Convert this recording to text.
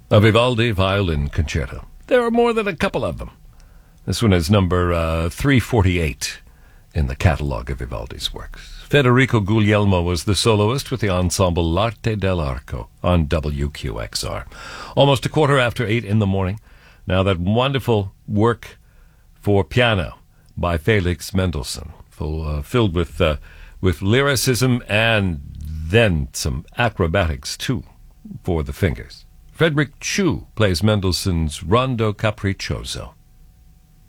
a Vivaldi Violin Concerto. There are more than a couple of them. This one is number 348 in the catalogue of Vivaldi's works. Federico Guglielmo was the soloist with the ensemble L'Arte dell'Arco on WQXR. Almost 8:15 in the morning. Now that wonderful work for piano by Felix Mendelssohn, filled with lyricism and then some acrobatics too for the fingers. Frederick Chu plays Mendelssohn's Rondo Capriccioso.